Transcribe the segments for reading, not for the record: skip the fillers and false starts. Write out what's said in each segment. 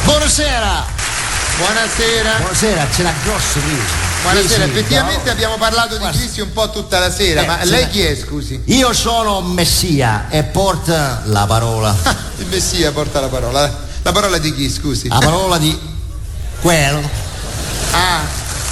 Buonasera. Buonasera. Buonasera, ce l'ha grosso qui. Buonasera, Sì, effettivamente no. abbiamo parlato di Cristi un po' tutta la sera, ma lei chi è, scusi? Io sono Messia e porta la parola. Il Messia porta la parola. La parola di chi, scusi? La parola di quello. Ah,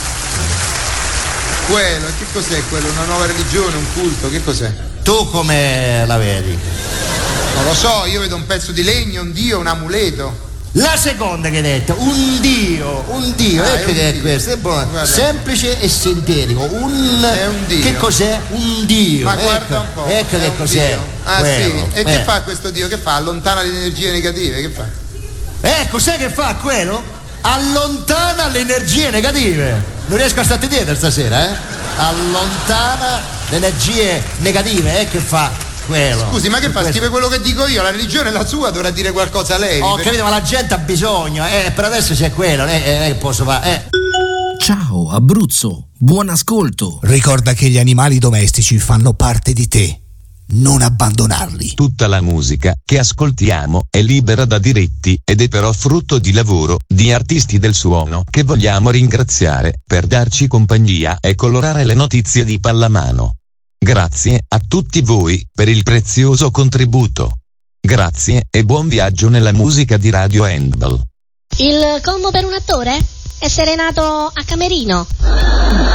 quello, che cos'è quello? Una nuova religione, un culto, che cos'è? Tu come la vedi? Non lo so, io vedo un pezzo di legno, un dio, un amuleto. La seconda che hai detto, un dio, ecco che è questo, è buono. Semplice e sintetico, è un dio. Che cos'è? Un dio. Ma guarda un po'. Ecco che cos'è. Dio. Ah quello. sì, e che fa questo dio? Che fa? Allontana le energie negative, che fa? Ecco, sai che fa quello? Allontana le energie negative. Non riesco a starti dietro stasera, Allontana le energie negative, che fa quello. Scusi, ma che fa? Scrive quello che dico io, la religione è la sua, dovrà dire qualcosa lei. Ho capito, ma la gente ha bisogno, per adesso c'è quello, che posso fare, Ciao Abruzzo, buon ascolto. Ricorda che gli animali domestici fanno parte di te. Non abbandonarli. Tutta la musica che ascoltiamo è libera da diritti ed è però frutto di lavoro di artisti del suono che vogliamo ringraziare per darci compagnia e colorare le notizie di pallamano. Grazie a tutti voi per il prezioso contributo. Grazie e buon viaggio nella musica di Radio Handball. Il combo per un attore? Essere nato a Camerino.